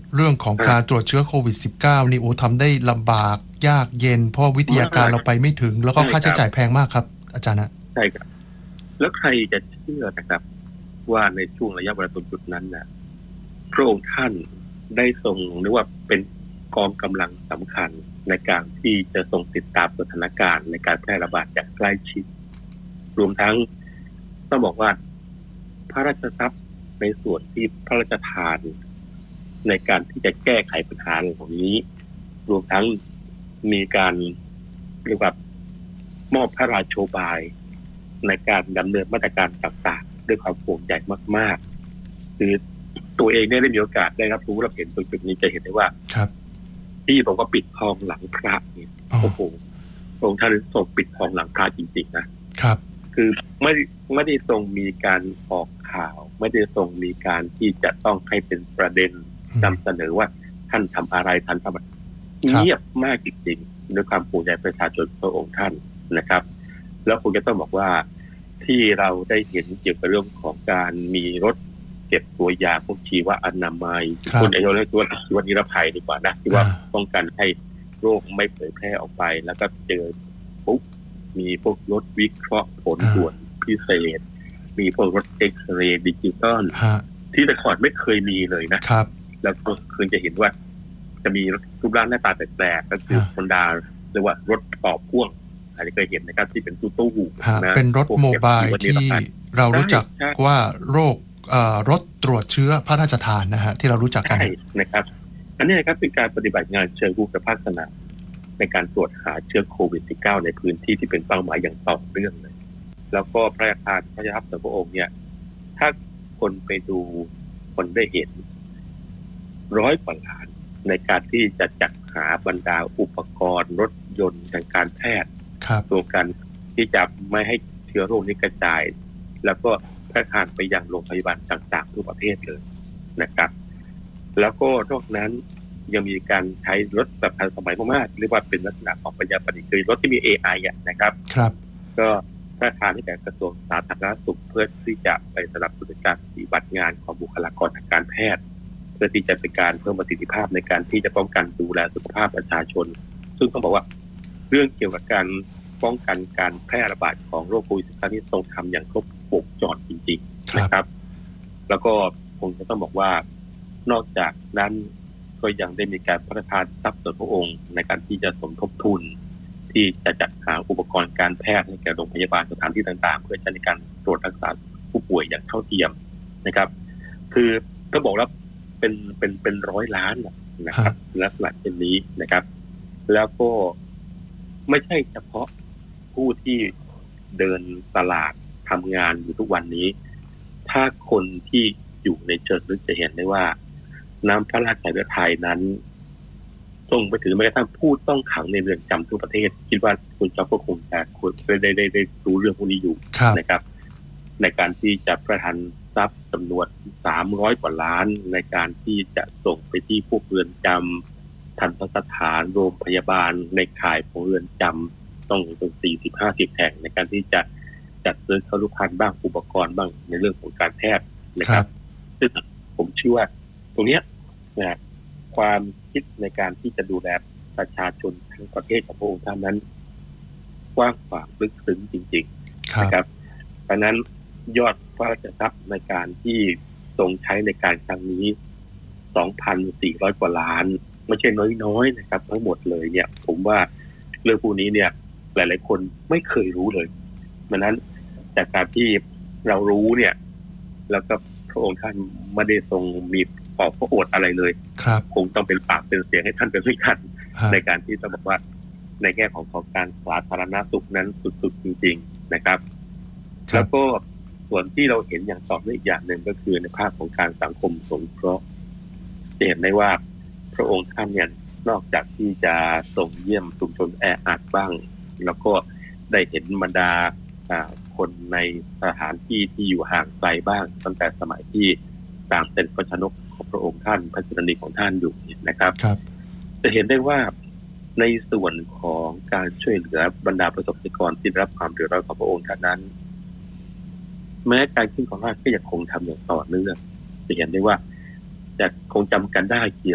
เรื่องของการตรวจเชื้อโควิด -19 นี่โอ้ทำได้ลำบากยากเย็นเพราะวิทยาการเราไปไม่ถึงแล้วก็ค่าใช้จ่ายแพงมากครับอาจารย์นะใช่ครับแล้วใครจะเชื่อนะครับว่าในช่วงระยะเวลาตรงจุดนั้นนะพระองค์ท่านได้ทรงเรียกว่าเป็นกองกำลังสำคัญในการที่จะทรงติดตามสถานการณ์ในการแพร่ระบาดอย่างใกล้ชิดรวมทั้งต้องบอกว่าพระราชทรัพย์ในส่วนที่พระราชทานในการที่จะแก้ไขปัญหาเหล่านี้รวมทั้งมีการเรียกว่ามอบพระราโชบายในการดำเนินมาตรการต่างๆด้วยความห่วงใยมากๆคือตัวเองได้มีโอกาสได้รับรู้และเห็นตรงจุดนี้จะเห็นได้ว่าที่ผมก็ปิดทองหลังพระเนี่ยโอ้โหพระองค์ท่านทรงปิดทองหลังพระจริงๆนะครับคือไม่ได้ทรงมีการออกข่าวไม่ได้ทรงมีการที่จะต้องให้เป็นประเด็นนำเสนอว่าท่านทำอะไรท่านทำอะไรเงียบมากจริงๆด้วยความห่วงใยประชาชนพระองค์ท่านนะครับแล้วผมจะต้องบอกว่าที่เราได้เห็นเกี่ยวกับเรื่องของการมีรถเก็บตัวยาพวกชีวอนามัยคนอายุเรียกว่าชีวนิรภัยดีกว่านะที่ว่าป้องกันให้โรคไม่เผยแพร่ออกไปแล้วก็เจอปุ๊บมีพวกรถวิเคราะห์ผลด่วนพิเศษมีพวกรถเอ็กซเรย์ดิจิตอลที่แต่ก่อนไม่เคยมีเลยนะครับแล้วก็เคยจะเห็นว่าจะมีรูปร่างหน้าตาแปลกๆก็คือคนดาเรียกว่ารถต่อพ่วงอาจจะเคยเห็นนะครับที่เป็นตู้นะเป็นรถโมบายที่เรารู้จักว่าโรคตรวจเชื้อพระราชทานนะฮะที่เรารู้จักกันนะครับอันนี้นะครับเป็นการปฏิบัติงานเชิงรุกภาคสนามในการตรวจหาเชื้อโควิด -19 ในพื้นที่ที่เป็นเป้าหมายอย่างต่อเนื่องเลยแล้วก็พระราชทานพระราชทรัพย์ส่วนพระองค์เนี่ยถ้าคนไปดูคนได้เห็น100 กว่าล้านในการที่จะจัดหาบรรดาอุปกรณ์รถยนต์ทางการแพทย์ตัวกันที่จะไม่ให้เชื้อโรคนี้กระจายแล้วก็แพร่ผ่านไปยังโรงพยาบาลต่างๆทั่วประเทศเลยนะครับแล้วก็นอกนั้นยังมีการใช้รถแบบทันสมัยมากๆเรียกว่าเป็นลักษณะของปัญญาประดิษฐ์คือรถที่มี AI นะครับก็แพร่ผ่านให้แก่กระทรวงสาธารณสุขเพื่อที่จะไปสนับสนุนการปฏิบัติงานของบุคลากรทางการแพทย์เพื่อที่จะเป็นการเพิ่มประสิทธิภาพในการที่จะป้องกันดูแลสุขภาพประชาชนซึ่งต้องบอกว่าเรื่องเกี่ยวกับการป้องกันการแพร่ระบาดของโรคโควิด -19 นี้ทรงทำอย่างครบวงจรจริงๆนะครับแล้วก็คงจะต้องบอกว่านอกจากนั้นก็ยังได้มีการพัฒนาทรัพย์ส่วนพระองค์ในการที่จะสมทบทุนที่จะจัดหาอุปกรณ์การแพทย์ให้แก่โรงพยาบาลสถานที่ต่างๆเพื่อใช้ในการตรวจรักษาผู้ป่วยอย่างเท่าเทียมนะครับคือก็บอกแล้วเป็น100 ล้านนะครับลักษณะเช่นนี้นะครับแล้วก็ไม่ใช่เฉพาะผู้ที่เดินตลาดทำงานอยู่ทุกวันนี้ถ้าคนที่อยู่ในเชิงลึกจะเห็นได้ว่าน้ำพระราชฤทัยนั้นส่งไปถึงแม้กระทั่งผู้ต้องขังในเรือนจำทั่วประเทศคิดว่าคุณจ๊อบก็คงจะได้รู้เรื่องพวกนี้อยู่นะครับในการที่จะประทานทรัพย์จำนวน300 กว่าล้านในการที่จะส่งไปที่พวกเรือนจำทันตสถานโรงพยาบาลในข่ายของเรือนจำต้องถึง40-50 แห่งในการที่จะจัดซื้อครุภัณฑ์บ้างอุปกรณ์บ้างในเรื่องของการแพทย์นะครับซึ่งผมเชื่อว่าตรงนี้นะความคิดในการที่จะดูแลประชาชนทั้งประเทศของพระองค์ท่านนั้นกว้างขวางลึกซึ้งจริงๆนะครับเพราะนั้นยอดพระราชทรัพย์ในการที่ทรงใช้ในการครั้งนี้ 2,400 กว่าล้านไม่ใช่น้อยๆนะครับทั้งหมดเลยเนี่ยผมว่าเรื่องพวกนี้เนี่ยหลายๆคนไม่เคยรู้เลยเพราะนั้นจากการที่เรารู้เนี่ยแล้วก็พระองค์ท่านไม่ได้ทรงมีออกพระโอษฐ์อะไรเลยคงต้องเป็นปากเป็นเสียงให้ท่านเป็นด้วยกันในการที่จะบอกว่าในแง่ของการสาธารณสุขนั้นสุดๆจริงๆนะครับแล้วก็ส่วนที่เราเห็นอย่างต่อเนื่องอีกอย่างหนึ่งก็คือในภาคของการสังคมสงเคราะห์จะเห็นได้ว่าพระองค์ท่านเนี่ยนอกจากที่จะส่งเยี่ยมชุมชนแออัดบ้างแล้วก็ได้เห็นบรรดาคนในสถานที่ที่อยู่ห่างไกลบ้างตั้งแต่สมัยที่ตามเสด็จพระชนกของพระองค์ท่านพระชนนีของท่านอยู่นะครับจะเห็นได้ว่าในส่วนของการช่วยเหลือบรรดาประสบนิกรที่ได้รับความเดือดร้อนของพระองค์ท่านนั้นแม้การขึ้นของราชก็ยังคงทำอย่างต่อเนื่องจะเห็นได้ว่าจะคงจำกันได้เกี่ยว